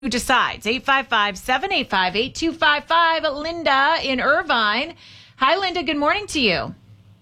Who decides? 855-785-8255. Linda in Irvine. Hi, Linda. Good morning to you.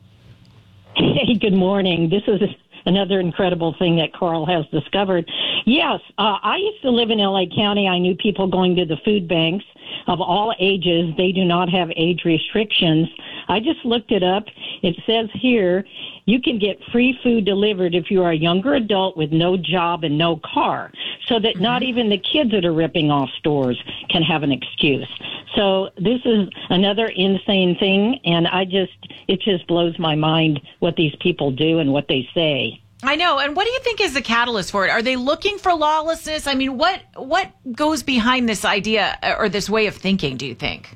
Hey, good morning. This is another incredible thing that Carl has discovered. Yes, I used to live in L.A. County. I knew people going to the food banks of all ages. They do not have age restrictions. I just looked it up. It says here you can get free food delivered if you are a younger adult with no job and no car, so that not even the kids that are ripping off stores can have an excuse. So this is another insane thing, and it just blows my mind what these people do and what they say. I know. And what do you think is the catalyst for it? Are they looking for lawlessness? I mean, what goes behind this idea or this way of thinking, do you think?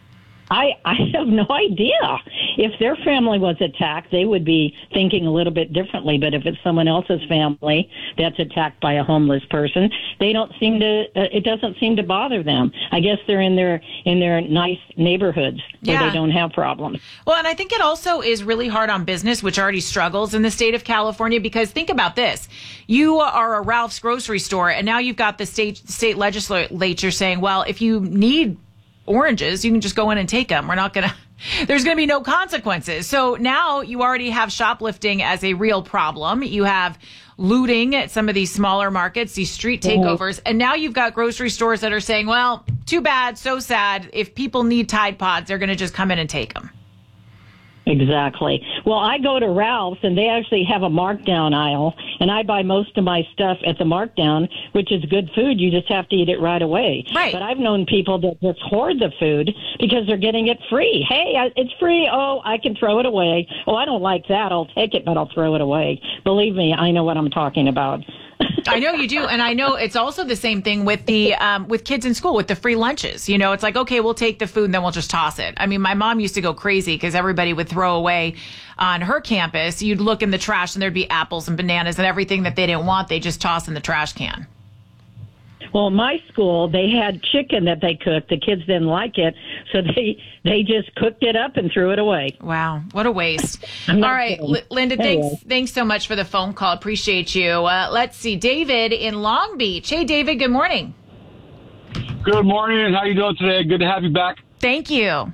I have no idea. If their family was attacked, they would be thinking a little bit differently. But if it's someone else's family that's attacked by a homeless person, they don't seem to. It doesn't seem to bother them. I guess they're in their nice neighborhoods where they don't have problems. Well, and I think it also is really hard on business, which already struggles in the state of California. Because think about this: you are a Ralph's grocery store, and now you've got the state legislature saying, "Well, if you need oranges, you can just go in and take them. There's going to be no consequences." So now you already have shoplifting as a real problem. You have looting at some of these smaller markets, these street takeovers. And now you've got grocery stores that are saying, well, too bad, so sad. If people need Tide Pods, they're going to just come in and take them. Exactly. Well, I go to Ralph's, and they actually have a markdown aisle, and I buy most of my stuff at the markdown, which is good food. You just have to eat it right away. Right. But I've known people that just hoard the food because they're getting it free. Hey, it's free. Oh, I can throw it away. Oh, I don't like that. I'll take it, but I'll throw it away. Believe me, I know what I'm talking about. I know you do. And I know it's also the same thing with the with kids in school with the free lunches. You know, it's like, okay, we'll take the food and then we'll just toss it. I mean, my mom used to go crazy because everybody would throw away on her campus. You'd look in the trash and there'd be apples and bananas and everything that they didn't want. They just toss in the trash can. Well, my school, they had chicken that they cooked. The kids didn't like it, so they just cooked it up and threw it away. Wow, what a waste. All right, Linda, thanks so much for the phone call. Appreciate you. Let's see, David in Long Beach. Hey, David, good morning. Good morning. How you doing today? Good to have you back. Thank you.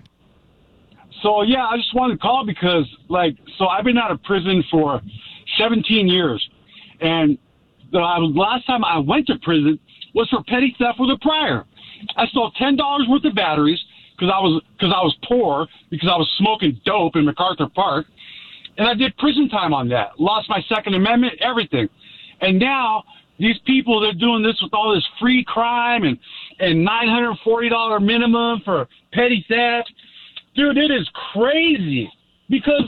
So, yeah, I just wanted to call because, I've been out of prison for 17 years, and the last time I went to prison was for petty theft with a prior. I stole $10 worth of batteries because I was poor, because I was smoking dope in MacArthur Park, and I did prison time on that. Lost my Second Amendment, everything. And now these people, they're doing this with all this free crime and $940 minimum for petty theft. Dude, it is crazy because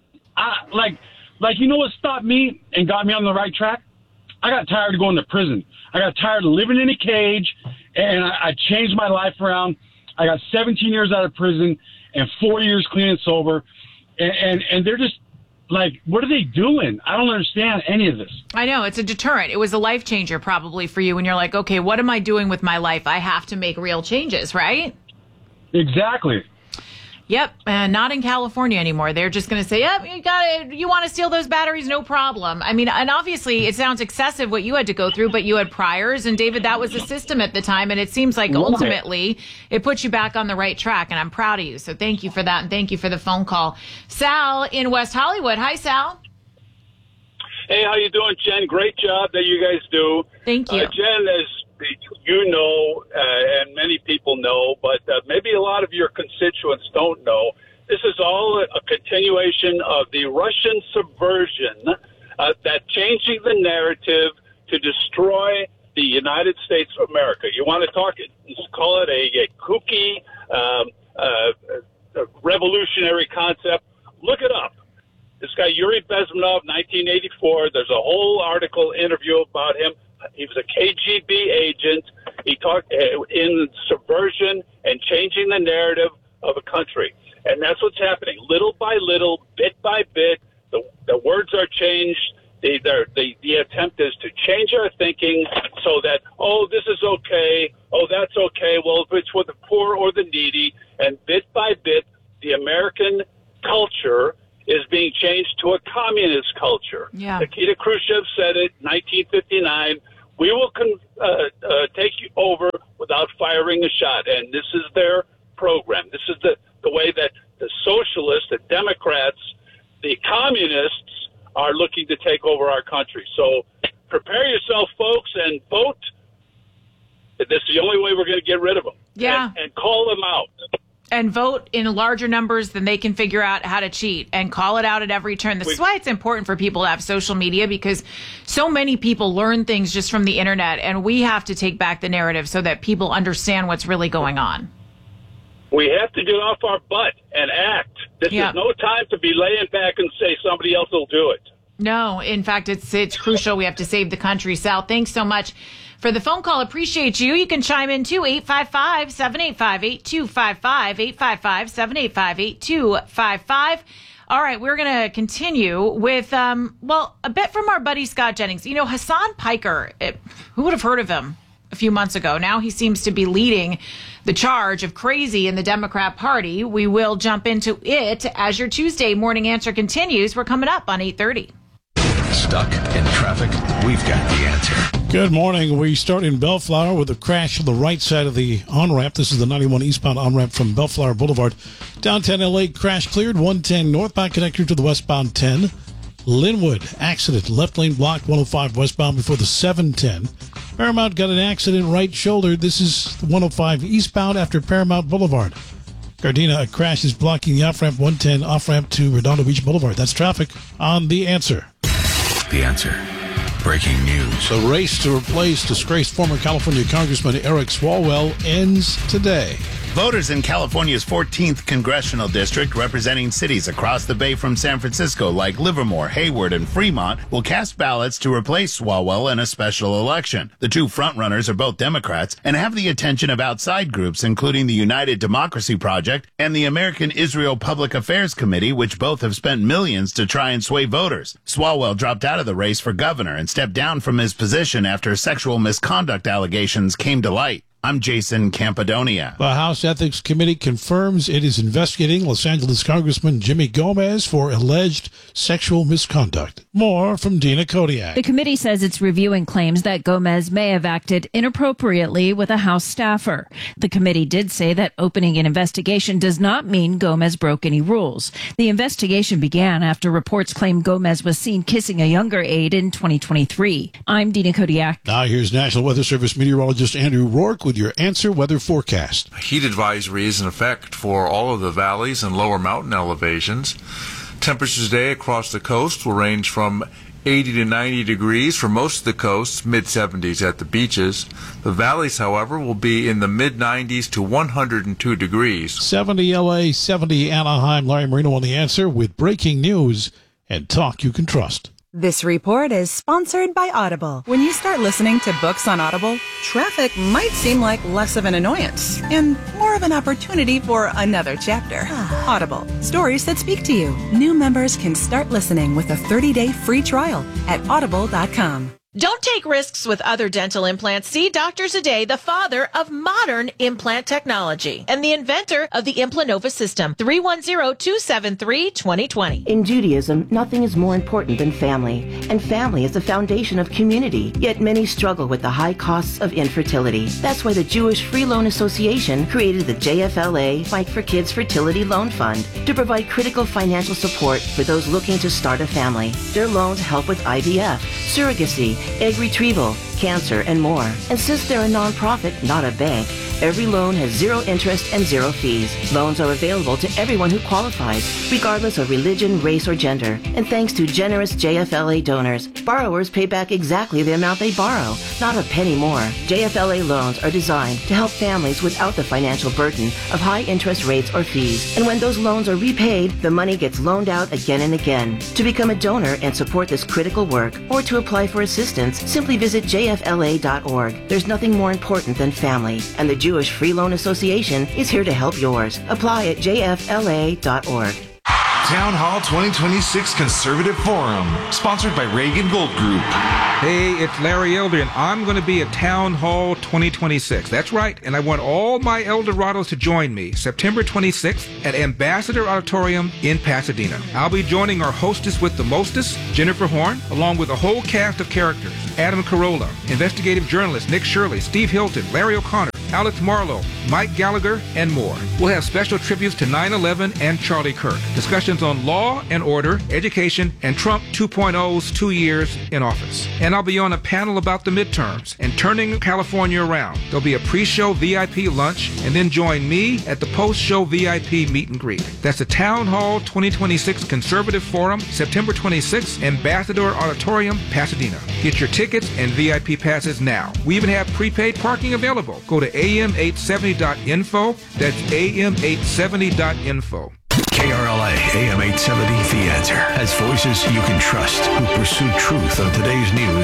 you know what stopped me and got me on the right track? I got tired of going to prison. I got tired of living in a cage, and I changed my life around. I got 17 years out of prison and 4 years clean and sober, and they're just like, what are they doing? I don't understand any of this. I know. It's a deterrent. It was a life changer probably for you when you're like, okay, what am I doing with my life? I have to make real changes, right? Exactly. Yep, and not in California anymore. They're just going to say, yep, you got it. You want to steal those batteries? No problem. I mean, and obviously it sounds excessive what you had to go through, but you had priors. And David, that was the system at the time. And it seems like ultimately it puts you back on the right track. And I'm proud of you. So thank you for that. And thank you for the phone call. Sal in West Hollywood. Hi, Sal. Hey, how you doing, Jen? Great job that you guys do. Thank you. Jen, as you know, and many people know, but maybe a lot of your constituents don't know, this is all a continuation of the Russian subversion that changing the narrative to destroy the United States of America. You want to call it a kooky revolutionary concept. Look it up. This guy, Yuri Bezmenov, 1984, there's a whole article, interview about him. He was a KGB agent. He talked in subversion and changing the narrative of a country. And that's what's happening. Little by little, bit by bit, the words are changed. The attempt is to change our thinking so that, oh, this is okay. Oh, that's okay. Well, if it's for the poor or the needy. And bit by bit, the American culture is being changed to a communist culture. Yeah. Nikita Khrushchev said it, 1959. We will take you over without firing a shot. And this is their program. This is the way that the socialists, the Democrats, the communists are looking to take over our country. So prepare yourself, folks, and vote. This is the only way we're going to get rid of them. Yeah. And call them out. And vote in larger numbers than they can figure out how to cheat, and call it out at every turn. This is why it's important for people to have social media, because so many people learn things just from the internet, and we have to take back the narrative so that people understand what's really going on. We have to get off our butt and act. This is no time to be laying back and say somebody else will do it. No, in fact, it's crucial. We have to save the country. Sal, thanks so much for the phone call. Appreciate you. You can chime in too. 855-785-8255. 855-785-8255. All right, we're going to continue with, a bit from our buddy Scott Jennings. You know, Hassan Piker, who would have heard of him a few months ago? Now he seems to be leading the charge of crazy in the Democrat Party. We will jump into it as your Tuesday morning answer continues. We're coming up on 8:30. Stuck in traffic? We've got the answer. Good morning. We start in Bellflower with a crash on the right side of the on-ramp. This is the 91 eastbound on-ramp from Bellflower Boulevard. Downtown LA, crash cleared. 110 northbound connector to the westbound 10. Linwood, accident. Left lane blocked, 105 westbound before the 710. Paramount got an accident right shoulder. This is the 105 eastbound after Paramount Boulevard. Gardena, a crash is blocking the off-ramp 110 off-ramp to Redondo Beach Boulevard. That's traffic on The Answer. The Answer. Breaking news. The race to replace disgraced former California Congressman Eric Swalwell ends today. Voters in California's 14th congressional district, representing cities across the bay from San Francisco like Livermore, Hayward, and Fremont, will cast ballots to replace Swalwell in a special election. The two frontrunners are both Democrats and have the attention of outside groups, including the United Democracy Project and the American Israel Public Affairs Committee, which both have spent millions to try and sway voters. Swalwell dropped out of the race for governor and stepped down from his position after sexual misconduct allegations came to light. I'm Jason Campadonia. The House Ethics Committee confirms it is investigating Los Angeles Congressman Jimmy Gomez for alleged sexual misconduct. More from Dina Kodiak. The committee says it's reviewing claims that Gomez may have acted inappropriately with a House staffer. The committee did say that opening an investigation does not mean Gomez broke any rules. The investigation began after reports claimed Gomez was seen kissing a younger aide in 2023. I'm Dina Kodiak. Now here's National Weather Service meteorologist Andrew Rourke with your Answer Weather forecast. Heat advisory is in effect for all of the valleys and lower mountain elevations. Temperatures today across the coast will range from 80 to 90 degrees for most of the coast, mid-70s at the beaches. The valleys, however, will be in the mid-90s to 102 degrees. 70 LA, 70 Anaheim. Larry Marino on The Answer with breaking news and talk you can trust. This report is sponsored by Audible. When you start listening to books on Audible, traffic might seem like less of an annoyance and more of an opportunity for another chapter. Audible, stories that speak to you. New members can start listening with a 30-day free trial at audible.com. Don't take risks with other dental implants. See Dr. Zadeh, the father of modern implant technology and the inventor of the Implanova system. 310-273-2020. In Judaism, nothing is more important than family, and family is the foundation of community. Yet many struggle with the high costs of infertility. That's why the Jewish Free Loan Association created the JFLA Fight for Kids Fertility Loan Fund to provide critical financial support for those looking to start a family. Their loans help with IVF, surrogacy, egg retrieval, cancer, and more. And since they're a nonprofit, not a bank, every loan has zero interest and zero fees. Loans are available to everyone who qualifies, regardless of religion, race, or gender. And thanks to generous JFLA donors, borrowers pay back exactly the amount they borrow, not a penny more. JFLA loans are designed to help families without the financial burden of high interest rates or fees. And when those loans are repaid, the money gets loaned out again and again. To become a donor and support this critical work, or to apply for assistance, simply visit jfla.org. There's nothing more important than family, and the Jewish Free Loan Association is here to help yours. Apply at jfla.org. Town Hall 2026 Conservative Forum, sponsored by Reagan Gold Group. Hey, it's Larry Elder, and I'm going to be at Town Hall 2026. That's right, and I want all my Eldorados to join me September 26th at Ambassador Auditorium in Pasadena. I'll be joining our hostess with the mostest, Jennifer Horn, along with a whole cast of characters: Adam Carolla, investigative journalist Nick Shirley, Steve Hilton, Larry O'Connor, Alex Marlowe, Mike Gallagher, and more. We'll have special tributes to 9/11 and Charlie Kirk, discussions on law and order, education, and Trump 2.0's 2 years in office. And I'll be on a panel about the midterms and turning California around. There'll be a pre-show VIP lunch, and then join me at the post-show VIP meet and greet. That's the Town Hall 2026 Conservative Forum, September 26th, Ambassador Auditorium, Pasadena. Get your tickets and VIP passes now. We even have prepaid parking available. Go to am870.info. That's am870.info. KRLA AM 870, The Answer, has voices you can trust who pursue truth on today's news